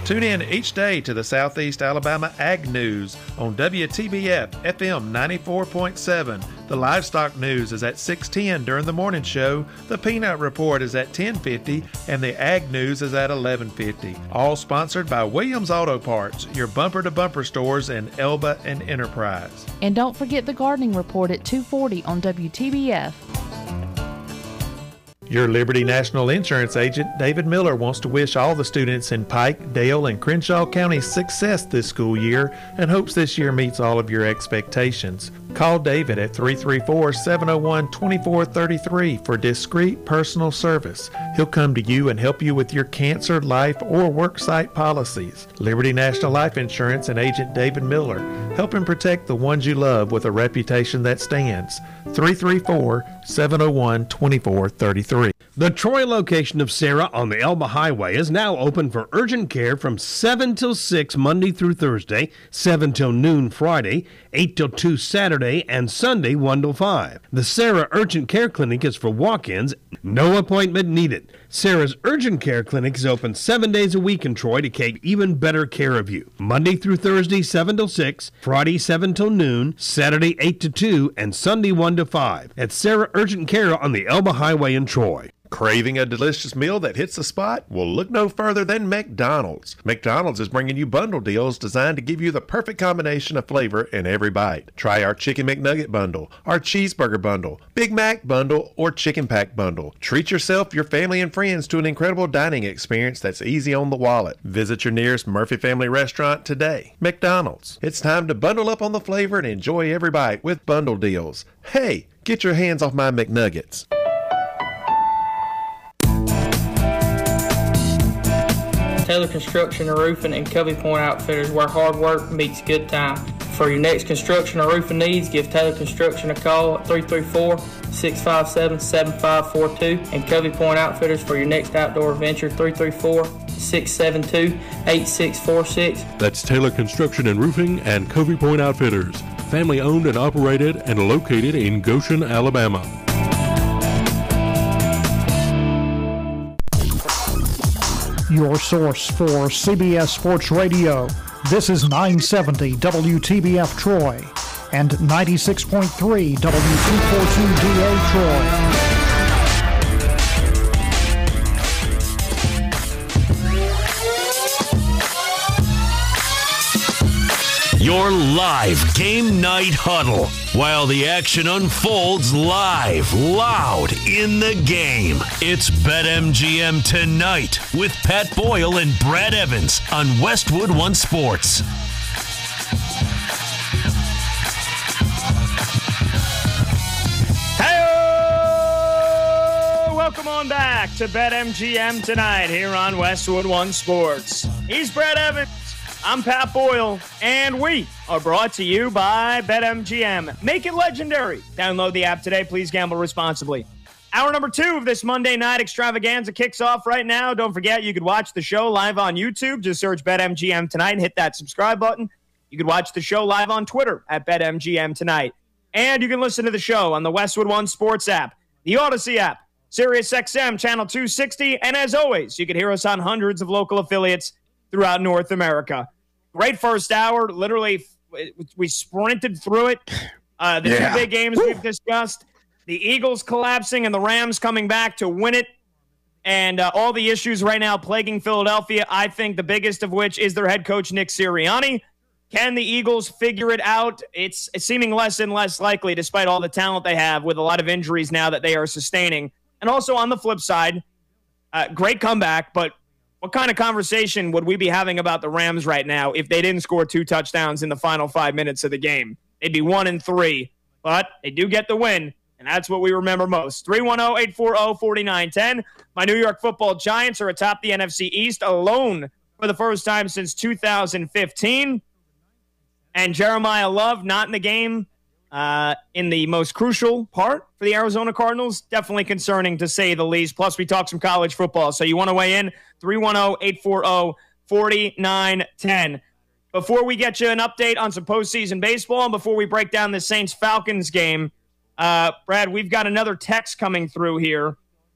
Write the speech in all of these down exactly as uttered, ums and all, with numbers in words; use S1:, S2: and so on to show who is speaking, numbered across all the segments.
S1: Tune in each day to the Southeast Alabama Ag News on W T B F F M ninety-four point seven. The Livestock News is at six ten during the morning show. The Peanut Report is at ten fifty, and the Ag News is at eleven fifty. All sponsored by Williams Auto Parts, your bumper-to-bumper stores in Elba and Enterprise.
S2: And don't forget the Gardening Report at two forty on W T B F.
S1: Your Liberty National Insurance agent, David Miller, wants to wish all the students in Pike, Dale, and Crenshaw counties success this school year and hopes this year meets all of your expectations. Call David at three three four, seven oh one, two four three three for discreet personal service. He'll come to you and help you with your cancer, life, or worksite policies. Liberty National Life Insurance and agent David Miller, helping protect the ones you love with a reputation that stands. three three four, seven oh one, two four three three.
S3: The Troy location of Sarah on the Elba Highway is now open for urgent care from seven till six Monday through Thursday, seven till noon Friday, eight till two Saturday, and Sunday one till five. The Sarah Urgent Care Clinic is for walk-ins, no appointment needed. Sarah's Urgent Care Clinic is open seven days a week in Troy to take even better care of you. Monday through Thursday, seven till six, Friday, seven till noon, Saturday, eight to two, and Sunday, one to five. At Sarah Urgent Care on the Elba Highway in Troy.
S1: Craving a delicious meal that hits the spot? Well, look no further than McDonald's. McDonald's is bringing you bundle deals designed to give you the perfect combination of flavor in every bite. Try our Chicken McNugget bundle, our Cheeseburger bundle, Big Mac bundle, or Chicken Pack bundle. Treat yourself, your family, and friends to an incredible dining experience that's easy on the wallet. Visit your nearest Murphy Family restaurant today. McDonald's. It's time to bundle up on the flavor and enjoy every bite with bundle deals. Hey, get your hands off my McNuggets.
S4: Taylor Construction and Roofing and Covey Point Outfitters, where hard work meets good time. For your next construction or roofing needs, give Taylor Construction a call at three three four, six five seven, seven five four two, and Covey Point Outfitters for your next outdoor adventure, three three four, six seven two, eight six four six.
S5: That's Taylor Construction and Roofing and Covey Point Outfitters, family owned and operated and located in Goshen, Alabama.
S6: Your source for C B S Sports Radio. This is nine seventy W T B F Troy and ninety-six point three W two forty-two D A Troy.
S7: Your live game night huddle while the action unfolds live, loud in the game. It's BetMGM Tonight with Pat Boyle and Brad Evans on Westwood One Sports.
S8: Hey, welcome on back to BetMGM Tonight here on Westwood One Sports. He's Brad Evans. I'm Pat Boyle, and we are brought to you by BetMGM. Make it legendary. Download the app today. Please gamble responsibly. Hour number two of this Monday night extravaganza kicks off right now. Don't forget, you could watch the show live on YouTube. Just search BetMGM Tonight and hit that subscribe button. You could watch the show live on Twitter at BetMGM Tonight. And you can listen to the show on the Westwood One Sports app, the Odyssey app, SiriusXM Channel two sixty, and as always, you can hear us on hundreds of local affiliates throughout North America. Great first hour. Literally, we sprinted through it. Uh, the yeah. two big games Woo. we've discussed, the Eagles collapsing and the Rams coming back to win it, and uh, all the issues right now plaguing Philadelphia, I think the biggest of which is their head coach, Nick Sirianni. Can the Eagles figure it out? It's seeming less and less likely despite all the talent they have with a lot of injuries now that they are sustaining. And also on the flip side, uh, great comeback, but what kind of conversation would we be having about the Rams right now if they didn't score two touchdowns in the final five minutes of the game? They'd be one and three, but they do get the win, and that's what we remember most. three one zero, eight four zero, four nine one zero. My New York Football Giants are atop the N F C East alone for the first time since two thousand fifteen. And Jeremiah Love not in the game uh, in the most crucial part for the Arizona Cardinals. Definitely concerning, to say the least. Plus, we talk some college football. So you want to weigh in? three one zero, eight four zero, four nine one zero. Before we get you an update on some postseason baseball and before we break down the Saints-Falcons game, uh, Brad, we've got another text coming through here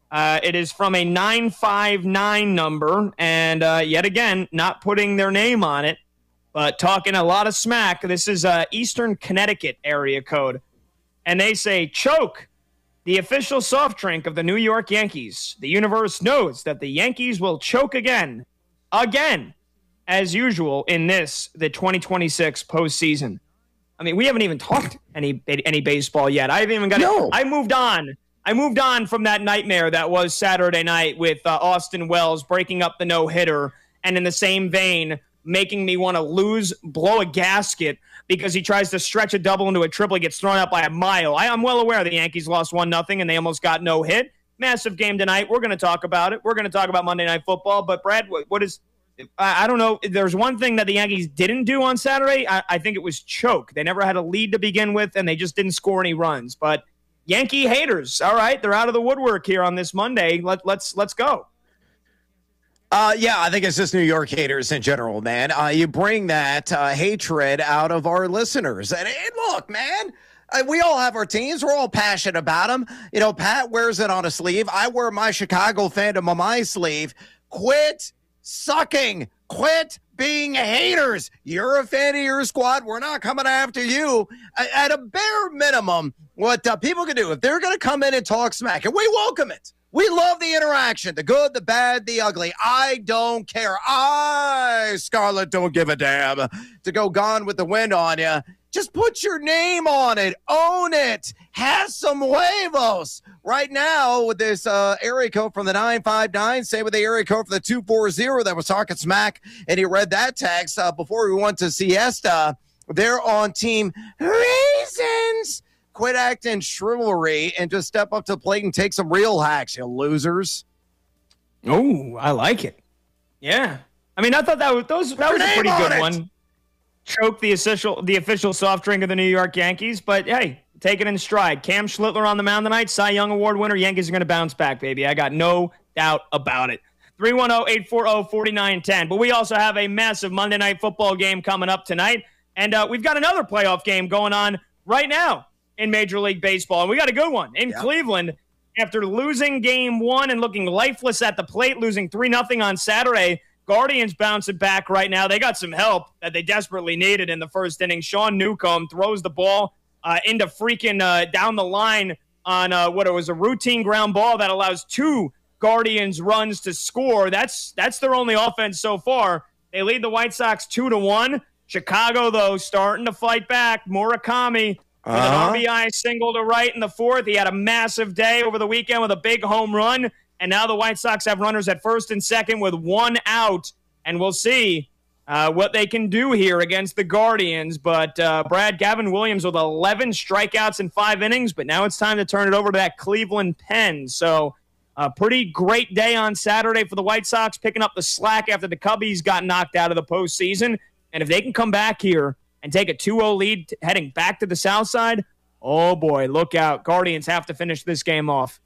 S8: Uh, it is from a nine five nine number, and uh, yet again, not putting their name on it, but talking a lot of smack. This is uh, Eastern Connecticut area code. And they say, choke, the official soft drink of the New York Yankees. The universe knows that the Yankees will choke again, again, as usual in this, the twenty twenty-six postseason. I mean, we haven't even talked any any baseball yet. I haven't even got
S9: no.
S8: it. I moved on. I moved on from that nightmare that was Saturday night with uh, Austin Wells breaking up the no-hitter, and in the same vein, making me want to lose, blow a gasket because he tries to stretch a double into a triple. He gets thrown out by a mile. I, I'm well aware the Yankees lost one nothing and they almost got no hit. Massive game tonight. We're going to talk about it. We're going to talk about Monday Night Football. But, Brad, what, what is – I don't know. There's one thing that the Yankees didn't do on Saturday. I, I think it was choke. They never had a lead to begin with, and they just didn't score any runs. But – Yankee haters, all right, they're out of the woodwork here on this Monday. Let, let's let's go.
S9: Uh, yeah, I think it's just New York haters in general, man. Uh, you bring that uh, hatred out of our listeners. And, and look, man, uh, we all have our teams. We're all passionate about them. You know, Pat wears it on a sleeve. I wear my Chicago fandom on my sleeve. Quit sucking. Quit being haters. You're a fan of your squad. We're not coming after you. At a bare minimum, what uh, people can do, if they're going to come in and talk smack, and we welcome it. We love the interaction, the good, the bad, the ugly. I don't care. I, Scarlett, don't give a damn to go Gone with the Wind on you. Just put your name on it. Own it. Have some huevos. Right now, with this uh, area code from the nine five nine, same with the area code for the two four zero that was talking smack, and he read that text uh, before we went to siesta. They're on team Raisins. Quit acting chivalry and just step up to the plate and take some real hacks, you losers.
S8: Oh, I like it. Yeah. I mean, I thought that was, those, that was a pretty good it. one. Choke the official, the official soft drink of the New York Yankees, but hey, take it in stride. Cam Schlittler on the mound tonight, Cy Young Award winner. Yankees are going to bounce back, baby. I got no doubt about it. three one zero, eight four zero, four nine one zero. But we also have a massive Monday Night Football game coming up tonight, and uh, we've got another playoff game going on right now in Major League Baseball, and we got a good one in yep. Cleveland. After losing game one and looking lifeless at the plate, losing three nothing on Saturday, Guardians bouncing back right now. They got some help that they desperately needed in the first inning. Sean Newcomb throws the ball uh, into freaking uh, down the line on uh, what it was a routine ground ball that allows two Guardians runs to score. That's that's their only offense so far. They lead the White Sox two to one. Chicago, though, starting to fight back. Murakami with uh-huh. an R B I single to right in the fourth. He had a massive day over the weekend with a big home run. And now the White Sox have runners at first and second with one out. And we'll see uh, what they can do here against the Guardians. But uh, Brad, Gavin Williams with eleven strikeouts in five innings. But now it's time to turn it over to that Cleveland pen. So a pretty great day on Saturday for the White Sox, picking up the slack after the Cubbies got knocked out of the postseason. And if they can come back here and take a two oh lead heading back to the south side, oh boy, look out. Guardians have to finish this game off.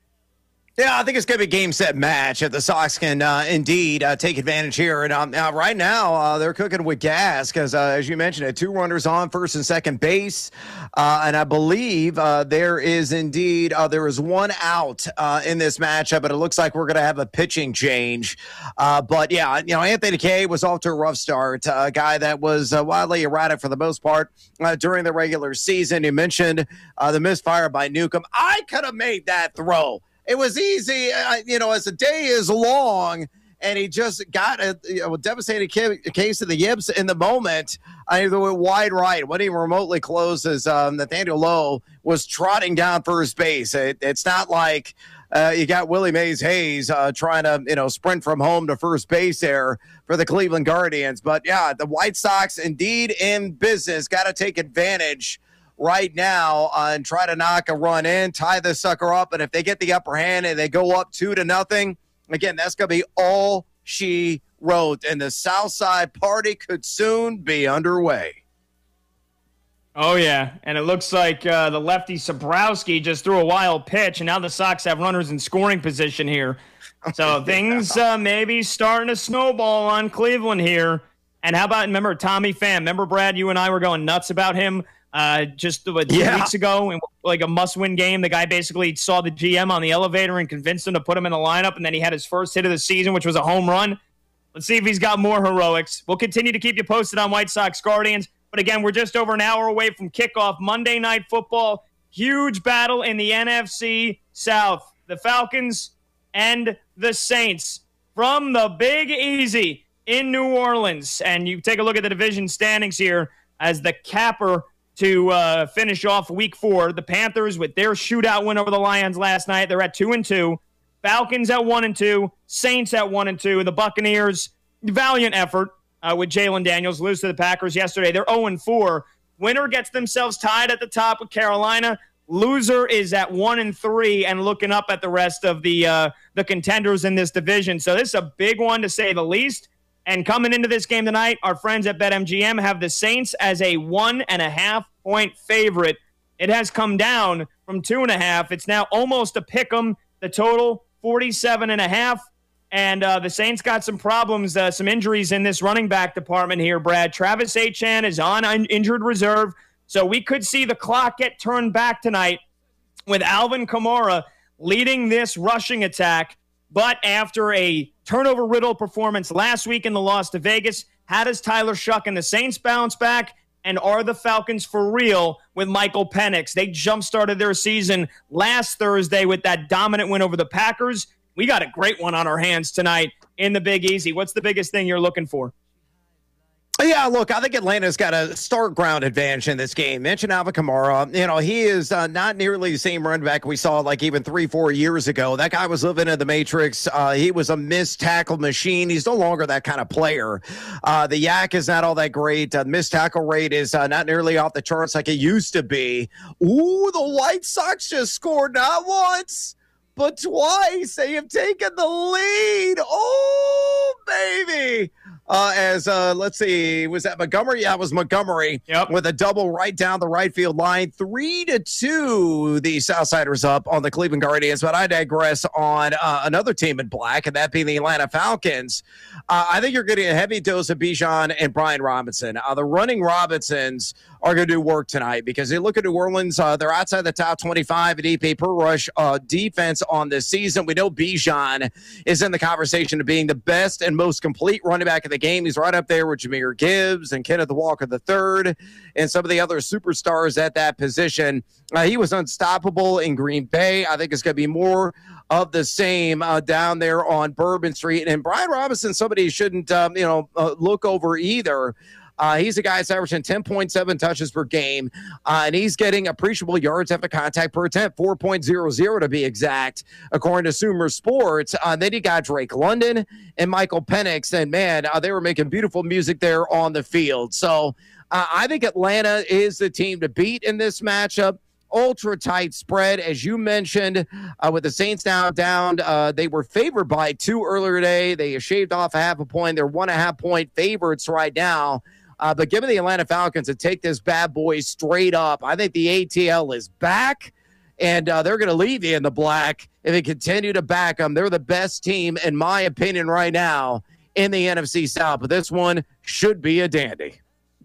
S9: Yeah, I think it's going to be a game, set match if the Sox can uh, indeed uh, take advantage here. And um, uh, right now, uh, they're cooking with gas because, uh, as you mentioned, had two runners on first and second base. Uh, and I believe uh, there is indeed uh, there is one out uh, in this matchup, but it looks like we're going to have a pitching change. Uh, but, yeah, you know, Anthony Kay was off to a rough start, uh, a guy that was uh, wildly erratic for the most part uh, during the regular season. You mentioned uh, the misfire by Newcomb. I could have made that throw. It was easy, uh, you know, as the day is long, and he just got a, you know, a devastating ca- case of the yips in the moment. I either went wide right, wasn't even remotely close as um, Nathaniel Lowe was trotting down first base. It, it's not like uh, you got Willie Mays Hayes uh, trying to, you know, sprint from home to first base there for the Cleveland Guardians. But, yeah, the White Sox indeed in business, got to take advantage right now uh, and try to knock a run in, tie this sucker up. And if they get the upper hand and they go up two to nothing, again, that's going to be all she wrote. And the South Side party could soon be underway.
S8: Oh, yeah. And it looks like uh, the lefty Sabrowski just threw a wild pitch, and now the Sox have runners in scoring position here. So things uh, maybe starting to snowball on Cleveland here. And how about, remember, Tommy Pham? Remember, Brad, you and I were going nuts about him uh, just what, two
S9: yeah.
S8: weeks ago in like a must-win game. The guy basically saw the G M on the elevator and convinced him to put him in the lineup, and then he had his first hit of the season, which was a home run. Let's see if he's got more heroics. We'll continue to keep you posted on White Sox Guardians. But again, we're just over an hour away from kickoff. Monday Night Football, huge battle in the N F C South. The Falcons and the Saints from the Big Easy in New Orleans. And you take a look at the division standings here as the capper to uh, finish off week four. The Panthers with their shootout win over the Lions last night. They're at two and two. Falcons at one and two. Saints at one and two. The Buccaneers, valiant effort uh, with Jalen Daniels, lose to the Packers yesterday. They're oh and four. Winner gets themselves tied at the top with Carolina. Loser is at one and three and looking up at the rest of the uh, the contenders in this division. So this is a big one to say the least. And coming into this game tonight, our friends at BetMGM have the Saints as a one and a half point favorite. It has come down from two and a half. It's now almost a pick 'em. The total forty-seven and a half. And uh, the Saints got some problems, uh, some injuries in this running back department here, Brad. Travis Etienne is on un- injured reserve. So we could see the clock get turned back tonight with Alvin Kamara leading this rushing attack. But after a turnover-riddled performance last week in the loss to Vegas, how does Tyler Shuck and the Saints bounce back? And are the Falcons for real with Michael Penix? They jump-started their season last Thursday with that dominant win over the Packers. We got a great one on our hands tonight in the Big Easy. What's the biggest thing you're looking for?
S9: Yeah, look, I think Atlanta's got a start ground advantage in this game. Mention Alvin Kamara. You know, he is uh, not nearly the same running back we saw like even three, four years ago. That guy was living in the Matrix. Uh, he was a missed tackle machine. He's no longer that kind of player. Uh, the yak is not all that great. Uh, missed tackle rate is uh, not nearly off the charts like it used to be. Ooh, the White Sox just scored not once, but twice. They have taken the lead. Oh, baby. Uh, as, uh, let's see, was that Montgomery? Yeah, it was Montgomery
S8: yep.
S9: with a double right down the right field line. Three to two, the Southsiders up on the Cleveland Guardians. But I digress on uh, another team in black, and that being the Atlanta Falcons. Uh, I think you're getting a heavy dose of Bijan and Brian Robinson. Uh, the running Robinsons are going to do work tonight because they look at New Orleans. Uh, they're outside the top twenty-five at E P A per rush uh, defense on this season. We know Bijan is in the conversation of being the best and most complete running back in the game. He's right up there with Jahmyr Gibbs and Kenneth Walker the third and some of the other superstars at that position. Uh, he was unstoppable in Green Bay. I think it's going to be more of the same uh, down there on Bourbon Street. And Brian Robinson, somebody you shouldn't um, you know uh, look over either. Uh, he's a guy that's averaging ten point seven touches per game, uh, and he's getting appreciable yards after contact per attempt, four point oh oh to be exact, according to Sumer Sports. Uh, then you got Drake London and Michael Penix, and man, uh, they were making beautiful music there on the field. So uh, I think Atlanta is the team to beat in this matchup. Ultra tight spread, as you mentioned, uh, with the Saints now down. Uh, they were favored by two earlier today. They shaved off a half a point. They're one and a half point favorites right now. Uh, but given the Atlanta Falcons to take this bad boy straight up, I think the A T L is back, and uh, they're going to leave you in the black if they continue to back them. They're the best team, in my opinion, right now in the N F C South. But this one should be a dandy.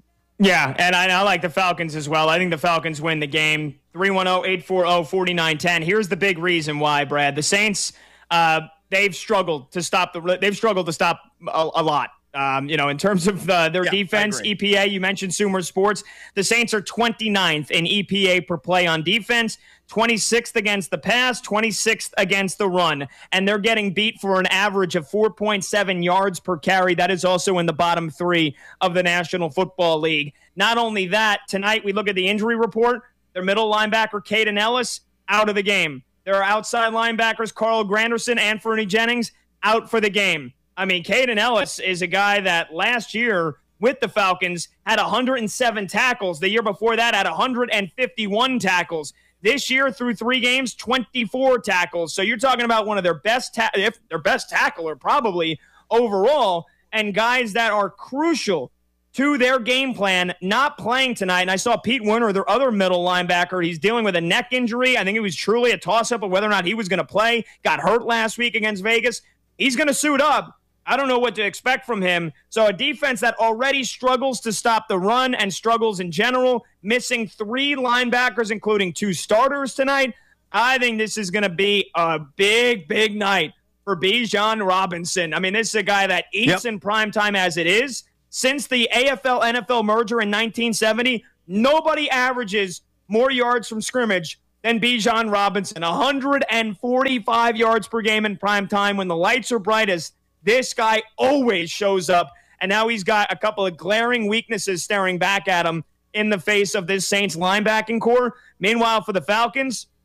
S8: Yeah, and I, I like the Falcons as well. I think the Falcons win the game. three one zero, eight four zero, four nine one zero. Here's the big reason why, Brad. The Saints, uh, they've struggled to stop the. They've struggled to stop a, a lot. Um, you know, in terms of uh, their
S9: yeah,
S8: defense, E P A, you mentioned Sumer Sports. The Saints are twenty-ninth in E P A per play on defense, twenty-sixth against the pass, twenty-sixth against the run. And they're getting beat for an average of four point seven yards per carry. That is also in the bottom three of the National Football League. Not only that, tonight we look at the injury report. Their middle linebacker, Caden Ellis, out of the game. Their outside linebackers, Carl Granderson and Fernie Jennings, out for the game. I mean, Caden Ellis is a guy that last year with the Falcons had one hundred seven tackles. The year before that had one hundred fifty-one tackles. This year, through three games, twenty-four tackles. So you're talking about one of their best, ta- if their best tackler probably overall, and guys that are crucial to their game plan, not playing tonight. And I saw Pete Werner, their other middle linebacker. He's dealing with a neck injury. I think it was truly a toss-up of whether or not he was going to play. Got hurt last week against Vegas. He's going to suit up. I don't know what to expect from him. So a defense that already struggles to stop the run and struggles in general, missing three linebackers, including two starters tonight. I think this is going to be a big, big night for Bijan Robinson. I mean, this is a guy that eats yep. in primetime as it is. Since the A F L N F L merger in nineteen seventy, nobody averages more yards from scrimmage than Bijan Robinson. one hundred forty-five yards per game in primetime when the lights are brightest. This guy always shows up, and now he's got a couple of glaring weaknesses staring back at him in the face of this Saints linebacking core. Meanwhile, for the Falcons,